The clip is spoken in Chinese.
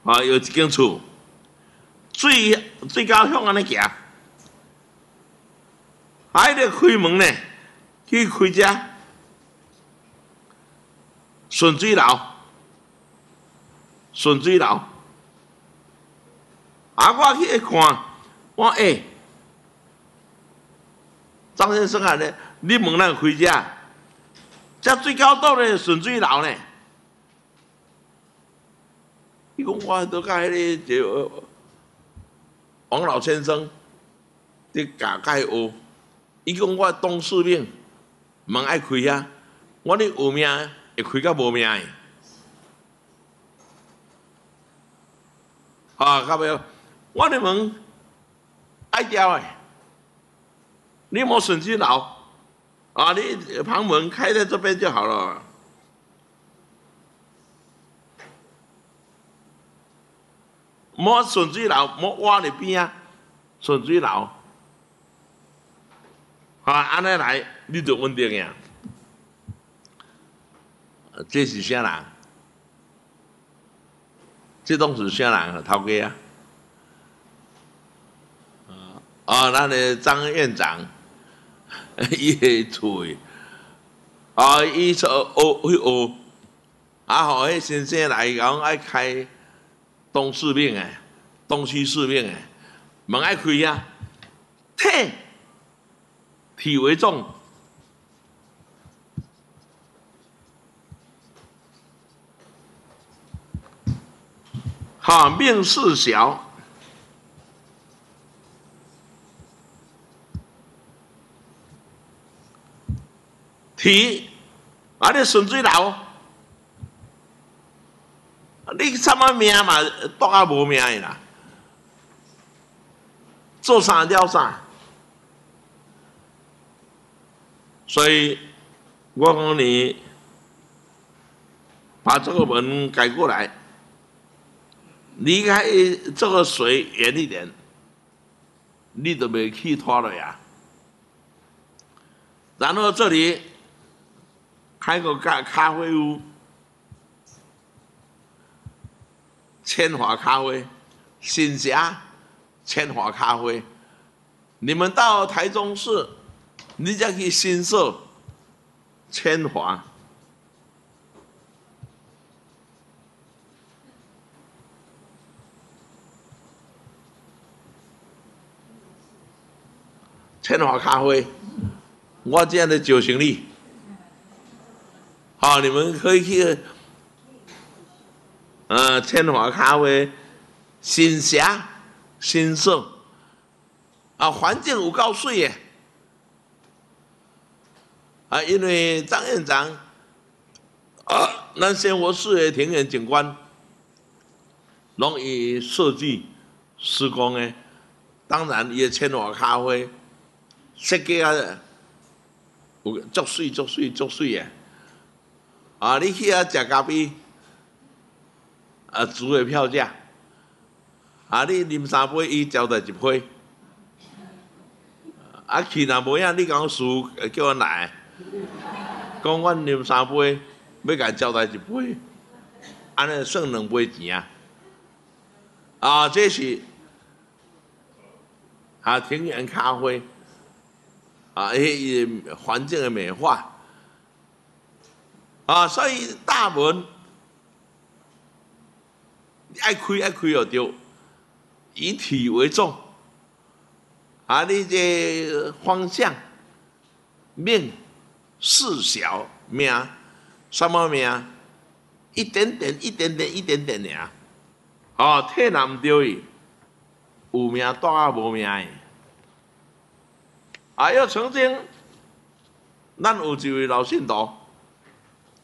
有一间厝，最高向安尼行，伊咧开门呢，去开只顺水楼，顺水楼。我去看，我张先生啊，你门哪开这最高档的顺水楼呢？伊讲我都甲迄个王老先生伫教甲学，伊讲我董事长门爱开啊，我咧有命会开甲无命的。到尾我咧门爱调的，你莫顺水楼你旁门开在这边就好了。莫顺水楼，莫挖入边啊！顺水楼，安尼来，你就稳定呀。这是啥人？这拢是啥人？头家啊！咱的张院长，伊的厝诶，伊说去学，互迄先生来讲爱开。东四面诶，东西四面诶，门爱开啊，体为重，命事小，体你顺水楼。你什么命嘛，夺啊无命的啦！做啥了啥，所以我讲你把这个门改过来，离开这个水远一点，你都没去拖了呀。然后这里开个咖啡屋。千华咖啡，新峡千华咖啡，你们到台中市，你再去新社千华，千华咖啡，我这样的酒行李，你们可以去。千华咖啡、新峡、新社环境有够水耶！因为张院长咱生活市的庭园景观，拢伊设计施工的，当然伊的千华咖啡设计有足水的。你去食咖啡。租的票价，你啉3杯，伊交代1杯，去若无影，你讲输，叫阮来，讲阮啉3杯，要甲交代1杯，安尼算2杯钱啊！这是庭园咖啡，环境的美化，所以大门。爱开就对，以体为重。你这方向命事小命什么命？一点点尔。体人唔对伊，有命带啊无命的。又曾经，咱有一位老信徒。